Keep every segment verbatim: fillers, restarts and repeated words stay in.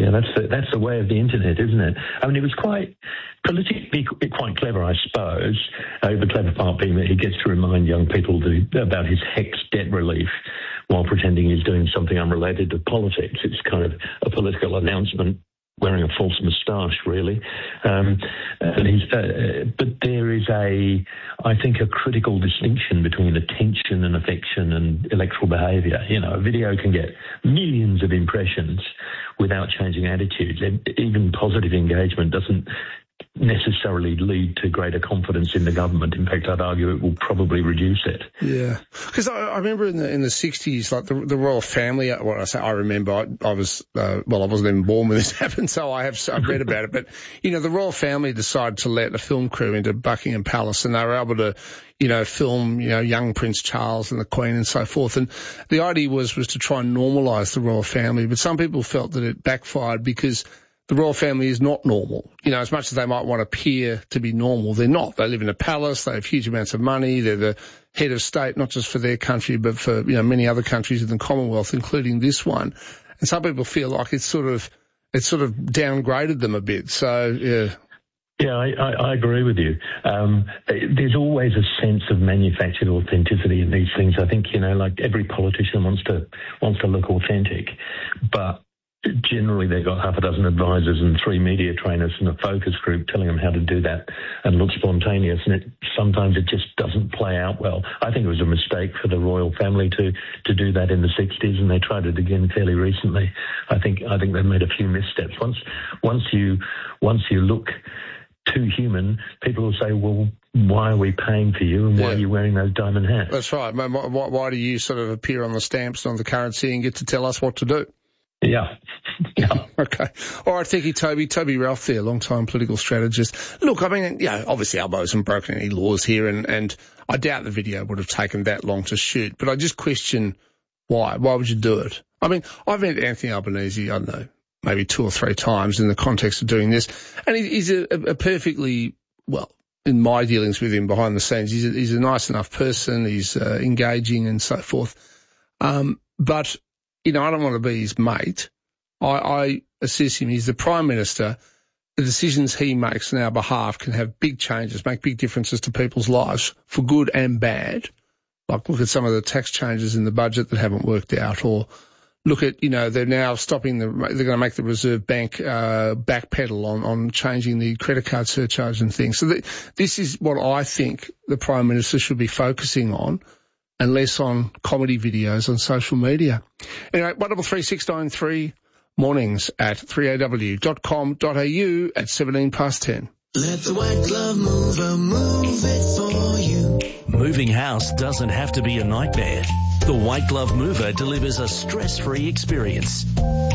Yeah, that's the, that's the way of the internet, isn't it? I mean, it was quite politically quite clever, I suppose. Uh, the clever part being that he gets to remind young people to, about his HECS debt relief while pretending he's doing something unrelated to politics. It's kind of a political announcement, wearing a false moustache, really. Um, and he's, uh, but there is a, I think, a critical distinction between attention and affection and electoral behaviour. You know, a video can get millions of impressions without changing attitudes. Even positive engagement doesn't necessarily lead to greater confidence in the government. In fact, I'd argue it will probably reduce it. Yeah, because I, I remember in the in the sixties, like the, the royal family. Well, I say I remember, I, I was uh, well, I wasn't even born when this happened, so I have I've read about it. But you know, the royal family decided to let a film crew into Buckingham Palace, and they were able to, you know, film, you know, young Prince Charles and the Queen and so forth. And the idea was was to try and normalise the royal family, but some people felt that it backfired because the royal family is not normal. You know, as much as they might want to appear to be normal, they're not. They live in a palace, they have huge amounts of money, they're the head of state, not just for their country, but for, you know, many other countries in the Commonwealth, including this one. And some people feel like it's sort of, it's sort of downgraded them a bit. So, yeah. Yeah, I, I, I agree with you. Um, there's always a sense of manufactured authenticity in these things. I think, you know, like every politician wants to, wants to look authentic, but generally they've got half a dozen advisors and three media trainers and a focus group telling them how to do that and look spontaneous, and it, sometimes it just doesn't play out well. I think it was a mistake for the royal family to, to do that in the sixties, and they tried it again fairly recently. I think I think they've made a few missteps. Once once you once you look too human, people will say, well, why are we paying for you and why yeah. are you wearing those diamond hats? That's right. Why, why do you sort of appear on the stamps and on the currency and get to tell us what to do? Yeah. yeah. Okay. All right. Thank you, Toby. Toby Ralph there, long-time political strategist. Look, I mean, yeah, obviously Albo hasn't broken any laws here, and, and I doubt the video would have taken that long to shoot, but I just question why. Why would you do it? I mean, I've met Anthony Albanese, I don't know, maybe two or three times in the context of doing this, and he's a, a perfectly, well, in my dealings with him behind the scenes, he's a, he's a nice enough person, he's uh, engaging and so forth. Um, but you know, I don't want to be his mate. I, I assess him. He's the Prime Minister. The decisions he makes on our behalf can have big changes, make big differences to people's lives for good and bad. Like look at some of the tax changes in the budget that haven't worked out, or look at, you know, they're now stopping the, they're going to make the Reserve Bank uh, backpedal on, on changing the credit card surcharge and things. So th- this is what I think the Prime Minister should be focusing on, and less on comedy videos on social media. Anyway, one double three six nine three mornings at three a w dot com dot a u at seventeen past ten. Let the White Glove Mover move it for you. Moving house doesn't have to be a nightmare. The White Glove Mover delivers a stress-free experience.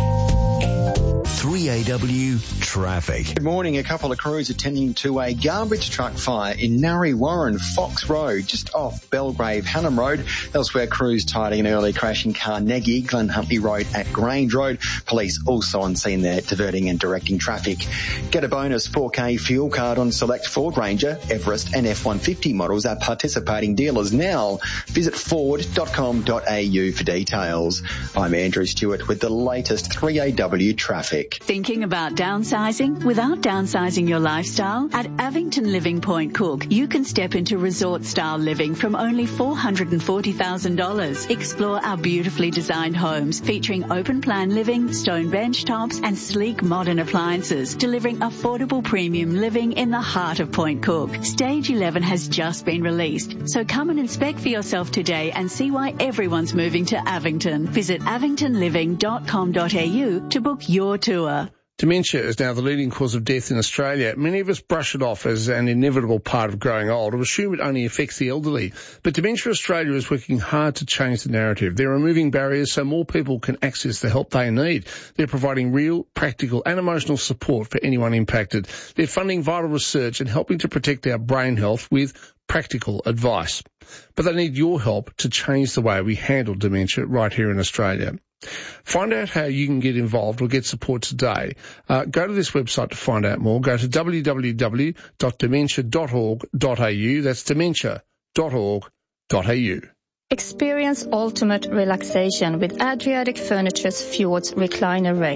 three A W traffic. Good morning. A couple of crews attending to a garbage truck fire in Narre Warren, Fox Road, just off Belgrave, Hannam Road. Elsewhere, crews tidying an early crash in Carnegie, Glen Huntly Road at Grange Road. Police also on scene there, diverting and directing traffic. Get a bonus four K fuel card on select Ford Ranger, Everest and F one fifty models at participating dealers now. Visit ford dot com dot a u for details. I'm Andrew Stewart with the latest three A W traffic. Thinking about downsizing without downsizing your lifestyle? At Avington Living Point Cook, you can step into resort-style living from only four hundred forty thousand dollars. Explore our beautifully designed homes featuring open-plan living, stone bench tops and sleek modern appliances, delivering affordable premium living in the heart of Point Cook. Stage eleven has just been released, so come and inspect for yourself today and see why everyone's moving to Avington. Visit avington living dot com dot a u to book your tour. Dementia is now the leading cause of death in Australia. Many of us brush it off as an inevitable part of growing old or assume it only affects the elderly. But Dementia Australia is working hard to change the narrative. They're removing barriers so more people can access the help they need. They're providing real, practical and emotional support for anyone impacted. They're funding vital research and helping to protect our brain health with practical advice. But they need your help to change the way we handle dementia right here in Australia. Find out how you can get involved or get support today. Uh, go to this website to find out more. Go to w w w dot dementia dot org dot a u. That's dementia dot org dot a u. Experience ultimate relaxation with Adriatic Furniture's Fjords recliner range.